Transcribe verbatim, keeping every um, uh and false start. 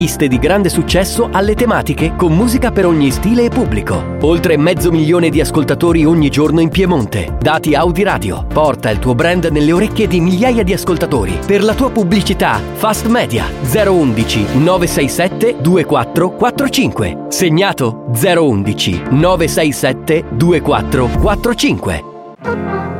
Liste di grande successo alle tematiche con musica per ogni stile e pubblico. Oltre mezzo milione di ascoltatori ogni giorno in Piemonte. Dati Audi Radio. Porta il tuo brand nelle orecchie di migliaia di ascoltatori. Per la tua pubblicità, Fast Media zero uno uno nove sei sette due quattro quattro cinque. Segnato zero uno uno nove sei sette due quattro quattro cinque.